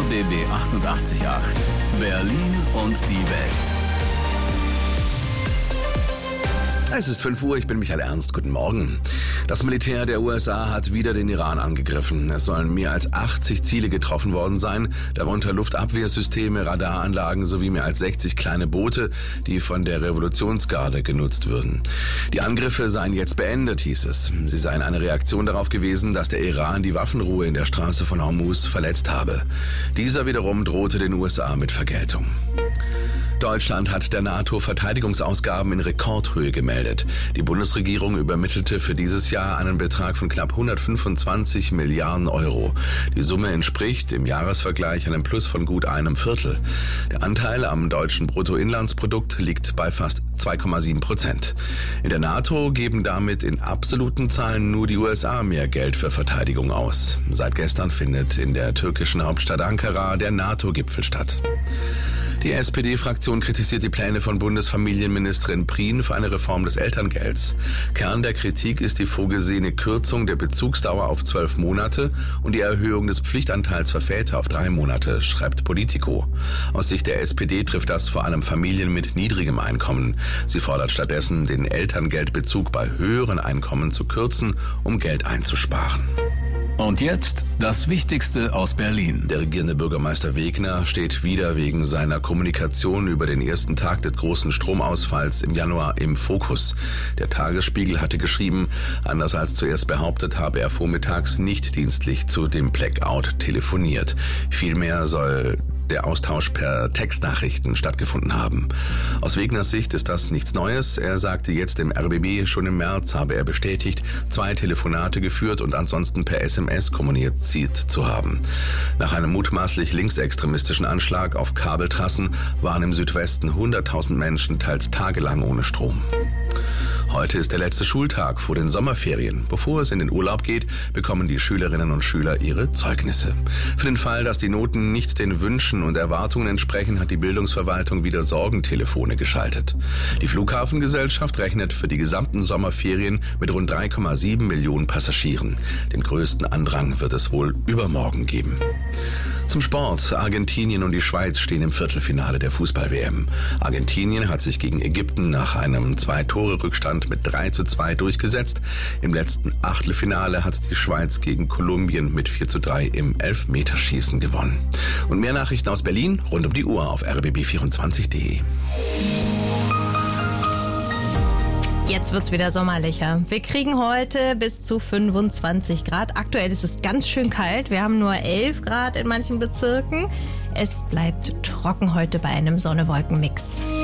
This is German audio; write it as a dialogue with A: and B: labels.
A: RBB 88.8 Berlin und die Welt.
B: Es ist 5 Uhr, ich bin Michael Ernst. Guten Morgen. Das Militär der USA hat wieder den Iran angegriffen. Es sollen mehr als 80 Ziele getroffen worden sein, darunter Luftabwehrsysteme, Radaranlagen sowie mehr als 60 kleine Boote, die von der Revolutionsgarde genutzt würden. Die Angriffe seien jetzt beendet, hieß es. Sie seien eine Reaktion darauf gewesen, dass der Iran die Waffenruhe in der Straße von Hormuz verletzt habe. Dieser wiederum drohte den USA mit Vergeltung. Deutschland hat der NATO Verteidigungsausgaben in Rekordhöhe gemeldet. Die Bundesregierung übermittelte für dieses Jahr einen Betrag von knapp 125 Milliarden Euro. Die Summe entspricht im Jahresvergleich einem Plus von gut einem Viertel. Der Anteil am deutschen Bruttoinlandsprodukt liegt bei fast 2,7%. In der NATO geben damit in absoluten Zahlen nur die USA mehr Geld für Verteidigung aus. Seit gestern findet in der türkischen Hauptstadt Ankara der NATO-Gipfel statt. Die SPD-Fraktion kritisiert die Pläne von Bundesfamilienministerin Prien für eine Reform des Elterngelds. Kern der Kritik ist die vorgesehene Kürzung der Bezugsdauer auf 12 Monate und die Erhöhung des Pflichtanteils für Väter auf 3 Monate, schreibt Politico. Aus Sicht der SPD trifft das vor allem Familien mit niedrigem Einkommen. Sie fordert stattdessen, den Elterngeldbezug bei höheren Einkommen zu kürzen, um Geld einzusparen.
A: Und jetzt das Wichtigste aus Berlin.
B: Der regierende Bürgermeister Wegner steht wieder wegen seiner Kommunikation über den ersten Tag des großen Stromausfalls im Januar im Fokus. Der Tagesspiegel hatte geschrieben, anders als zuerst behauptet, habe er vormittags nicht dienstlich zu dem Blackout telefoniert. Vielmehr soll der Austausch per Textnachrichten stattgefunden haben. Aus Wegners Sicht ist das nichts Neues. Er sagte jetzt im RBB, schon im März habe er bestätigt, 2 Telefonate geführt und ansonsten per SMS kommuniziert zu haben. Nach einem mutmaßlich linksextremistischen Anschlag auf Kabeltrassen waren im Südwesten 100.000 Menschen teils tagelang ohne Strom. Heute ist der letzte Schultag vor den Sommerferien. Bevor es in den Urlaub geht, bekommen die Schülerinnen und Schüler ihre Zeugnisse. Für den Fall, dass die Noten nicht den Wünschen und Erwartungen entsprechen, hat die Bildungsverwaltung wieder Sorgentelefone geschaltet. Die Flughafengesellschaft rechnet für die gesamten Sommerferien mit rund 3,7 Millionen Passagieren. Den größten Andrang wird es wohl übermorgen geben. Zum Sport. Argentinien und die Schweiz stehen im Viertelfinale der Fußball-WM. Argentinien hat sich gegen Ägypten nach einem 2-Tore-Rückstand mit 3:2 durchgesetzt. Im letzten Achtelfinale hat die Schweiz gegen Kolumbien mit 4:3 im Elfmeterschießen gewonnen. Und mehr Nachrichten aus Berlin rund um die Uhr auf rbb24.de.
C: Jetzt wird's wieder sommerlicher. Wir kriegen heute bis zu 25 Grad. Aktuell ist es ganz schön kalt. Wir haben nur 11 Grad in manchen Bezirken. Es bleibt trocken heute bei einem Sonne-Wolken-Mix.